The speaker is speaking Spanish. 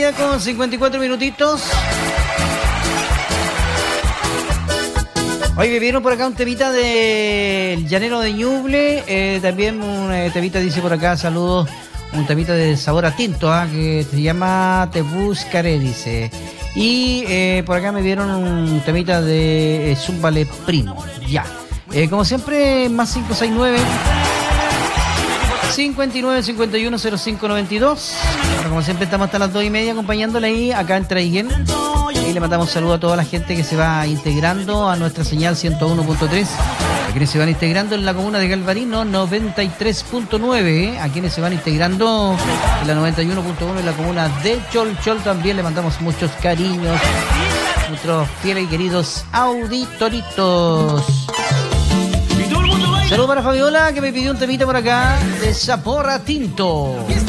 día con 54 minutitos. Hoy me vieron por acá un temita del Llanero de Ñuble. También un temita dice por acá, saludos. Un temita de sabor a tinto, que se llama Te Buscaré, dice. Y por acá me dieron un temita de Zúmbale Primo. Ya. Como siempre, más 569 59 51 05 92. Bueno, como siempre estamos hasta las 2:30 acompañándole ahí acá en Traiguén. Y le mandamos un saludo a toda la gente que se va integrando a nuestra señal 101.3. A quienes se van integrando en la comuna de Galvarino 93.9. A quienes se van integrando en la 91.1 en la comuna de Cholchol también le mandamos muchos cariños. Nuestros fieles y queridos auditoritos. Saludos para Fabiola, que me pidió un temita por acá de sabor a tinto.